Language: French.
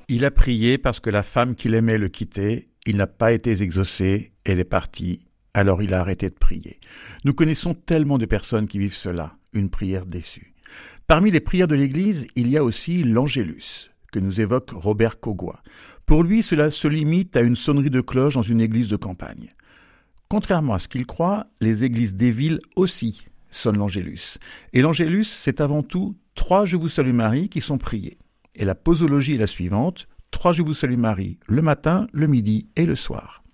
Il a prié parce que la femme qu'il aimait le quittait, il n'a pas été exaucé, elle est partie, alors il a arrêté de prier. Nous connaissons tellement de personnes qui vivent cela, une prière déçue. Parmi les prières de l'Église, il y a aussi l'Angélus, que nous évoque Robert Cogoi. Pour lui, cela se limite à une sonnerie de cloche dans une église de campagne. Contrairement à ce qu'il croit, les églises des villes aussi sonnent l'Angélus. Et l'Angélus, c'est avant tout 3 Je vous salue Marie qui sont priés. Et la posologie est la suivante, 3 Je vous salue Marie, le matin, le midi et le soir.